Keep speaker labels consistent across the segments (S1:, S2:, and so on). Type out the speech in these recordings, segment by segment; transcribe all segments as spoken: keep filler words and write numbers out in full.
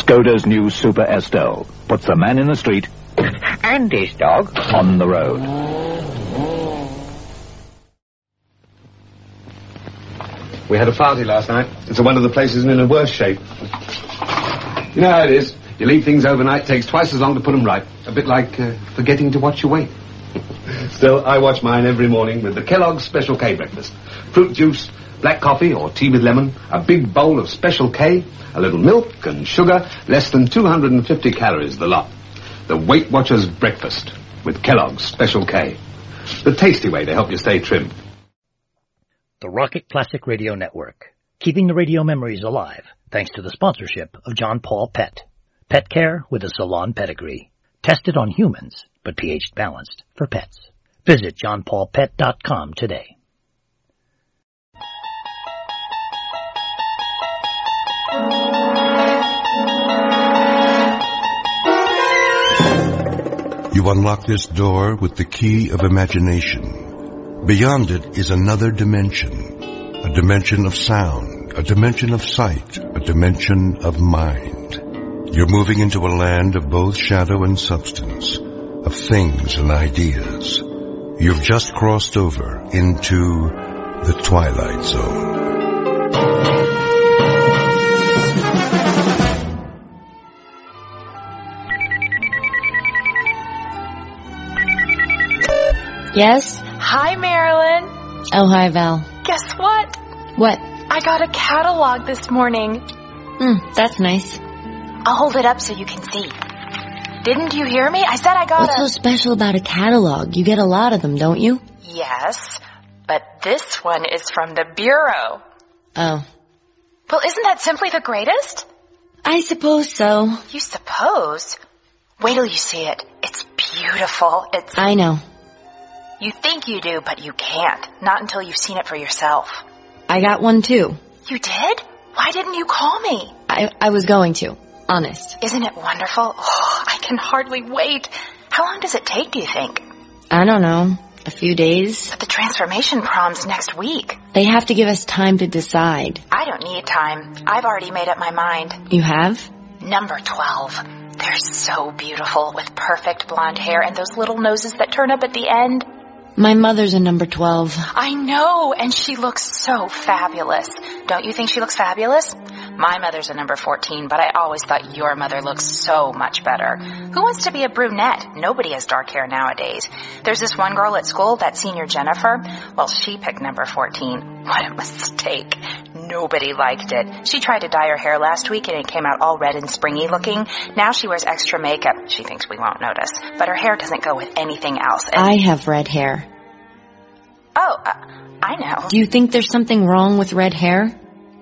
S1: Skoda's new Super Estelle puts the man in the street
S2: and his dog
S1: on the road.
S3: We had a party last night. It's one of the places in a worse shape. You know how it is. You leave things overnight, takes twice as long to put them right. A bit like uh, forgetting to watch your weight. Still, I watch mine every morning with the Kellogg's Special K breakfast. Fruit juice, black coffee or tea with lemon, a big bowl of Special K, a little milk and sugar, less than two hundred fifty calories the lot. The Weight Watchers breakfast with Kellogg's Special K. The tasty way to help you stay trim.
S4: The Rocket Classic Radio Network, keeping the radio memories alive thanks to the sponsorship of John Paul Pet. Pet care with a salon pedigree. Tested on humans, but pH balanced for pets. Visit john paul pet dot com today.
S5: You unlock this door with the key of imagination. Beyond it is another dimension. A dimension of sound, a dimension of sight, a dimension of mind. You're moving into a land of both shadow and substance, of things and ideas. You've just crossed over into the Twilight Zone.
S6: Yes?
S7: Hi, Marilyn.
S6: Oh, hi, Val.
S7: Guess what?
S6: What?
S7: I got a catalog this morning.
S6: Hmm, that's nice.
S7: I'll hold it up so you can see. Didn't you hear me? I said I got
S6: What's
S7: a...
S6: so special about a catalog? You get a lot of them, don't you?
S7: Yes, but this one is from the Bureau.
S6: Oh.
S7: Well, isn't that simply the greatest?
S6: I suppose so.
S7: You suppose? Wait till you see it. It's beautiful. It's...
S6: I know.
S7: You think you do, but you can't. Not until you've seen it for yourself.
S6: I got one, too.
S7: You did? Why didn't you call me?
S6: I, I was going to. Honest.
S7: Isn't it wonderful? Oh, I can hardly wait. How long does it take, do you think?
S6: I don't know. A few days.
S7: But the transformation prom's next week.
S6: They have to give us time to decide.
S7: I don't need time. I've already made up my mind.
S6: You have?
S7: Number twelve. They're so beautiful with perfect blonde hair and those little noses that turn up at the end.
S6: My mother's a number twelve.
S7: I know, and she looks so fabulous. Don't you think she looks fabulous? My mother's a number fourteen, but I always thought your mother looks so much better. Who wants to be a brunette? Nobody has dark hair nowadays. There's this one girl at school, that senior Jennifer. Well, she picked number fourteen. What a mistake. Nobody liked it. She tried to dye her hair last week and it came out all red and springy looking. Now she wears extra makeup. She thinks we won't notice. But her hair doesn't go with anything else. And
S6: I have red hair.
S7: Oh, uh, I know.
S6: Do you think there's something wrong with red hair?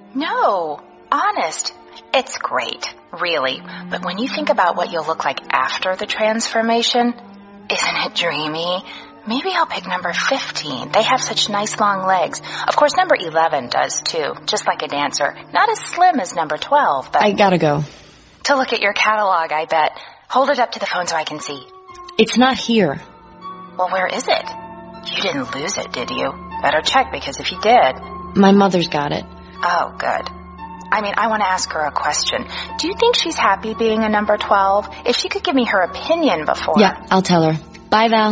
S7: No. Honest. It's great. Really. But when you think about what you'll look like after the transformation, isn't it dreamy? Maybe I'll pick number fifteen. They have such nice long legs. Of course, number eleven does too, just like a dancer. Not as slim as number twelve, but...
S6: I gotta go.
S7: To look at your catalog, I bet. Hold it up to the phone so I can see.
S6: It's not here.
S7: Well, where is it? You didn't lose it, did you? Better check, because if you did...
S6: My mother's got it.
S7: Oh, good. I mean, I want to ask her a question. Do you think she's happy being a number twelve? If she could give me her opinion before...
S6: Yeah, I'll tell her. Bye, Val.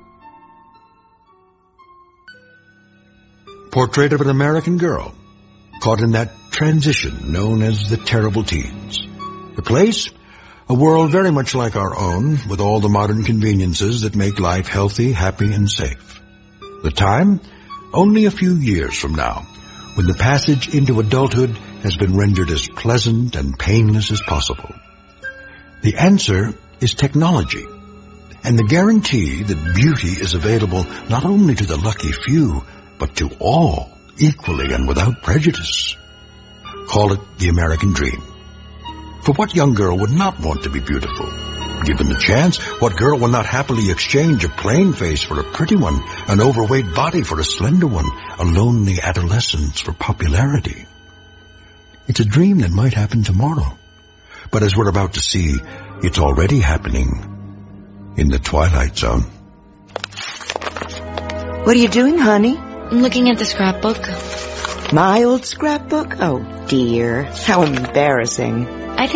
S5: Portrait of an American girl caught in that transition known as the terrible teens. The place? A world very much like our own, with all the modern conveniences that make life healthy, happy, and safe. The time? Only a few years from now, when the passage into adulthood has been rendered as pleasant and painless as possible. The answer is technology, and the guarantee that beauty is available not only to the lucky few, but to all, equally and without prejudice. Call it the American dream. For what young girl would not want to be beautiful? Given the chance, what girl will not happily exchange a plain face for a pretty one, an overweight body for a slender one, a lonely adolescence for popularity? It's a dream that might happen tomorrow. But as we're about to see, it's already happening in the Twilight Zone.
S8: What are you doing, honey?
S6: I'm looking at the scrapbook.
S8: My old scrapbook? Oh, dear. How embarrassing.